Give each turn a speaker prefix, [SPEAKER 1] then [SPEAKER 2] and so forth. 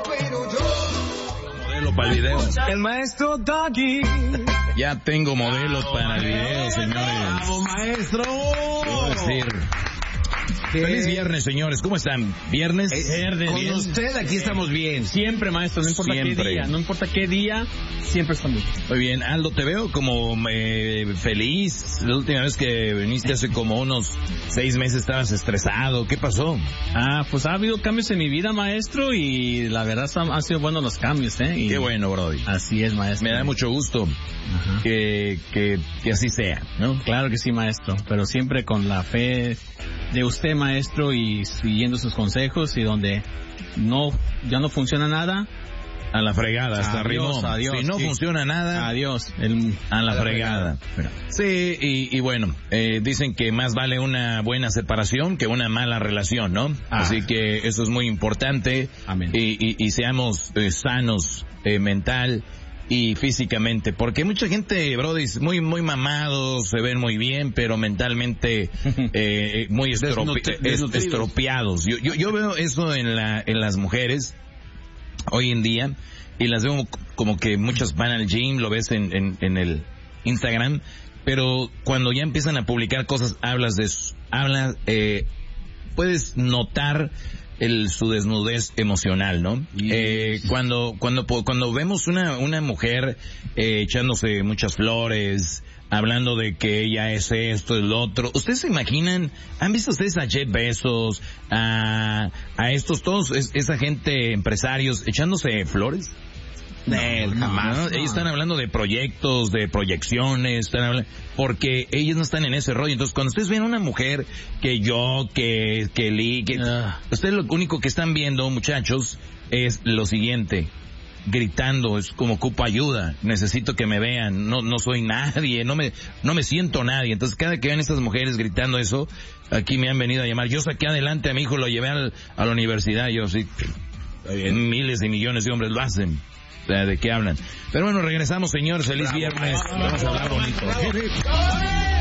[SPEAKER 1] Modelo para el video.
[SPEAKER 2] El maestro Doggy.
[SPEAKER 1] Ya tengo modelos para el video, señores.
[SPEAKER 3] ¡Bravo, maestro!
[SPEAKER 1] Quiero decir... Feliz viernes, señores. ¿Cómo están? ¿Viernes?
[SPEAKER 3] Viernes. Con usted aquí estamos bien.
[SPEAKER 4] Siempre, maestro, no importa
[SPEAKER 1] Siempre.
[SPEAKER 4] qué día. No importa qué día, siempre estamos bien.
[SPEAKER 1] Muy bien. Aldo, te veo como feliz. La última vez que viniste hace como unos 6 meses estabas estresado. ¿Qué pasó?
[SPEAKER 4] Pues ha habido cambios en mi vida, maestro, y la verdad han sido buenos los cambios, ¿eh?
[SPEAKER 1] Qué bueno, Brody.
[SPEAKER 4] Así es, maestro.
[SPEAKER 1] Me da mucho gusto que así sea, ¿no?
[SPEAKER 4] Claro que sí, maestro, pero siempre con la fe de usted, maestro, y siguiendo sus consejos, y donde ya no funciona nada,
[SPEAKER 1] a la fregada, hasta
[SPEAKER 4] adiós,
[SPEAKER 1] rimó.
[SPEAKER 4] adiós,
[SPEAKER 1] Si no funciona nada,
[SPEAKER 4] adiós,
[SPEAKER 1] a la fregada. Sí, y bueno, dicen que más vale una buena separación que una mala relación, ¿no? Así que eso es muy importante.
[SPEAKER 4] Amén.
[SPEAKER 1] Y seamos sanos mental y físicamente, porque mucha gente, brody, muy mamados, se ven muy bien, pero mentalmente muy estropeados. Yo veo eso en las mujeres hoy en día, y las veo como que muchas van al gym, lo ves en el Instagram, pero cuando ya empiezan a publicar cosas, puedes notar su desnudez emocional, ¿no? Cuando vemos una mujer echándose muchas flores, hablando de que ella es esto, el otro, ¿ustedes se imaginan? ¿Han visto ustedes a Jeff Bezos, a estos todos, esa gente, empresarios, echándose flores? Jamás. No. Ellos están hablando de proyectos, de proyecciones, porque ellos no están en ese rollo. Entonces, cuando ustedes ven a una mujer ustedes lo único que están viendo, muchachos, es lo siguiente: gritando, es como ocupo ayuda, necesito que me vean, no soy nadie, no me siento nadie. Entonces, cada que ven estas mujeres gritando eso, aquí me han venido a llamar. Yo saqué adelante a mi hijo, lo llevé a la universidad, yo sí, miles y millones de hombres lo hacen. ¿De qué hablan? Pero bueno, regresamos, señores. Feliz viernes. Vamos a hablar bonito.